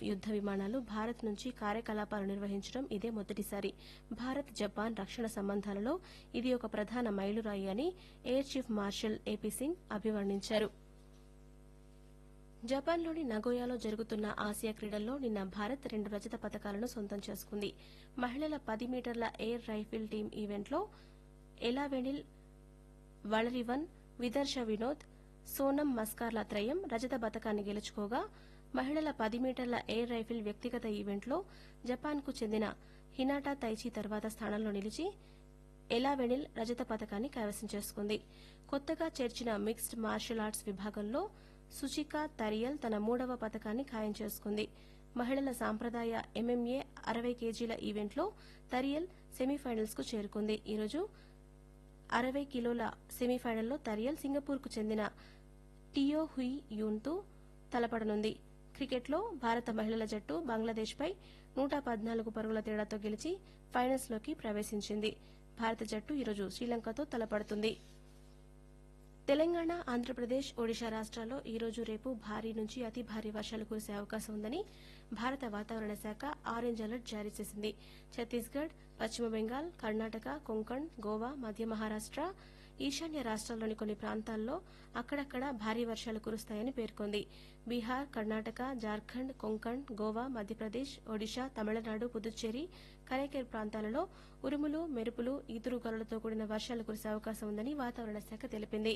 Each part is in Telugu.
యుద్ద విమానాలు భారత్ నుంచి కార్యకలాపాలు నిర్వహించడం ఇదే మొదటిసారి. భారత్ జపాన్ రక్షణ సంబంధాలలో ఇది ఒక ప్రధాన మైలురాయి అని air chief marshal AP Singh అభివర్ణించారు. జపాన్లోని నగోయాలో జరుగుతున్న ఆసియా క్రీడల్లో నిన్న భారత్ 2 రజత పతకాలను సొంతం చేసుకుంది. మహిళల 10 మీటర్ల ఎయిర్ రైఫిల్ టీం ఈవెంట్లో ఎలావెనిల్ వళరివన్, విదర్శ వినోద్, సోనం మస్కార్ల త్రయం రజత పతకాన్ని గెలుచుకోగా, మహిళల 10 మీటర్ల ఎయిర్ రైఫిల్ వ్యక్తిగత ఈవెంట్లో జపాన్కు చెందిన హినాటా తైచి తర్వాత స్థానంలో నిలిచి ఎలావెనిల్ రజత పతకాన్ని కైవసం చేసుకుంది. కొత్తగా చేర్చిన మిక్స్డ్ మార్షల్ ఆర్ట్స్ విభాగంలో సుచికా తరియల్ తన 3వ పతకాన్ని ఖాయం చేసుకుంది. మహిళల సాంప్రదాయ ఎంఎంఏ 60 కేజీల ఈవెంట్లో తరియల్ సెమీఫైనల్స్ కు చేరుకుంది. ఈరోజు 60 కిలోల సెమీఫైనల్లో తరియల్ సింగపూర్కు చెందిన టియో హుయి యూన్తో తలపడనుంది. క్రికెట్లో భారత మహిళల జట్టు బంగ్లాదేశ్పై 114 పరుగుల తేడాతో గెలిచి ఫైనల్స్లోకి ప్రవేశించింది. భారత జట్టు ఈరోజు శ్రీలంకతో తలపడుతుంది. తెలంగాణ, ఆంధ్రప్రదేశ్, ఒడిశా రాష్ట్రాల్లో ఈ రోజు రేపు భారీ నుంచి అతి భారీ వర్షాలు కురిసే అవకాశం ఉందని భారత వాతావరణ శాఖ ఆరెంజ్ అలర్ట్ జారీ చేసింది. ఛత్తీస్గఢ్, పశ్చిమ బెంగాల్, కర్ణాటక, కొంకణ్, గోవా, మధ్య మహారాష్ట, ఈశాన్య రాష్ట్రాల్లోని కొన్ని ప్రాంతాల్లో అక్కడక్కడ భారీ వర్షాలు కురుస్తాయని పేర్కొంది. బీహార్, కర్ణాటక, జార్ఖండ్, కొంకణ్, గోవా, మధ్యప్రదేశ్, ఒడిశా, తమిళనాడు, పుదుచ్చేరి, కరైకేర్ ప్రాంతాలలో ఉరుములు, మెరుపులు, ఈదురుగాలులతో కూడిన వర్షాలు కురిసే అవకాశం ఉందని వాతావరణ శాఖ తెలిపింది.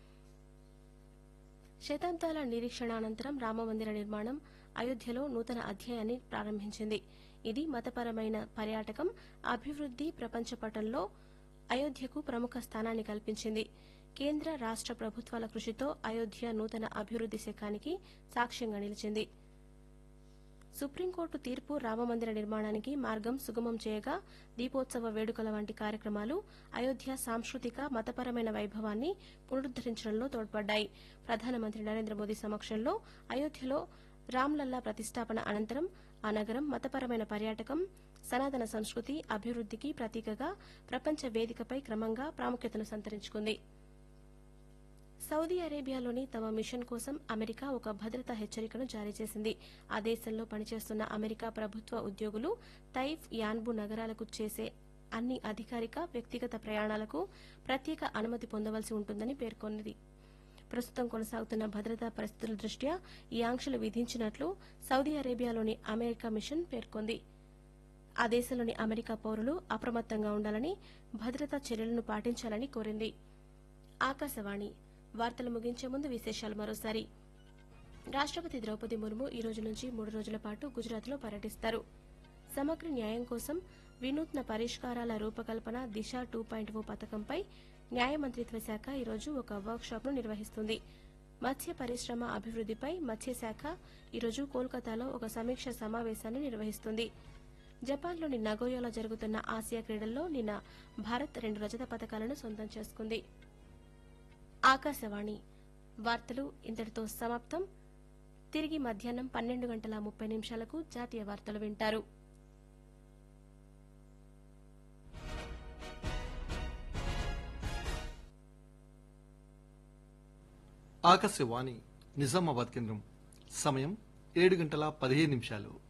శతాబ్దాల నిరీక్షణ అనంతరం రామమందిర నిర్మాణం అయోధ్యలో నూతన అధ్యాయాన్ని ప్రారంభించింది. ఇది మతపరమైన పర్యాటకం, అభివృద్ది ప్రపంచ పటంలో అయోధ్యకు ప్రముఖ స్థానాన్ని కల్పించింది. కేంద్ర, రాష్ట ప్రభుత్వాల కృషితో అయోధ్య నూతన అభివృద్ది శకానికి సాక్ష్యంగా నిలిచింది. సుప్రీంకోర్టు తీర్పు రామమందిర నిర్మాణానికి మార్గం సుగమం చేయగా దీపోత్సవ వేడుకల వంటి కార్యక్రమాలు అయోధ్య సాంస్కృతిక, మతపరమైన వైభవాన్ని పునరుద్దరించడంలో తోడ్పడ్డాయి. ప్రధానమంత్రి నరేంద్ర మోదీ సమక్షంలో అయోధ్యలో రామ్లల్లా ప్రతిష్టాపన అనంతరం ఆ నగరం మతపరమైన పర్యాటకం, సనాతన సంస్కృతి అభివృద్దికి ప్రతీకగా ప్రపంచ వేదికపై క్రమంగా ప్రాముఖ్యతను సంతరించుకుంది. సౌదీ అరేబియాలోని తమ మిషన్ కోసం అమెరికా ఒక భద్రతా హెచ్చరికను జారీ చేసింది. ఆ దేశంలో పనిచేస్తున్న అమెరికా ప్రభుత్వ ఉద్యోగులు తైఫ్, యాన్బు నగరాలకు చేసే అన్ని అధికారిక, వ్యక్తిగత ప్రయాణాలకు ప్రత్యేక అనుమతి పొందవలసి ఉంటుందని పేర్కొన్నది. ప్రస్తుతం కొనసాగుతున్న భద్రతా పరిస్థితుల దృష్ట్యా ఈ ఆంక్షలు విధించినట్లు సౌదీ అరేబియాలోని అమెరికా మిషన్ పేర్కొంది. ఆ దేశంలోని అమెరికా పౌరులు అప్రమత్తంగా ఉండాలని, భద్రతా చర్యలను పాటించాలని కోరింది. ఆకాశవాణి వార్తలు ముగించే ముందు విశేషాలు మరోసారి. రాష్టపతి ద్రౌపది ముర్ము ఈ రోజు నుంచి 3 రోజుల పాటు గుజరాత్లో పర్యటిస్తారు. సమగ్ర న్యాయం కోసం వినూత్న పరిష్కారాల రూపకల్పన దిశ 2.0 పథకంపై న్యాయ మంత్రిత్వ శాఖ ఈ రోజు ఒక వర్క్షాప్ను నిర్వహిస్తుంది. మత్స్య పరిశ్రమ అభివృద్దిపై మత్స్యశాఖ ఈ రోజు కోల్కతాలో ఒక సమీక్ష సమావేశాన్ని నిర్వహిస్తుంది. జపాన్లోని నగోయాలో జరుగుతున్న ఆసియా క్రీడల్లో నిన్న భారత్ 2 రజత పతకాలను సొంతం చేసుకుంది. ఆకాశవాణి వార్తలు ఇంతటితో సమాప్తం. తిరిగి మధ్యాహ్నం 12:30 జాతీయ వార్తలు వింటారు. ఆకాశవాణి నిజామాబాద్ కేంద్రం. సమయం 7:15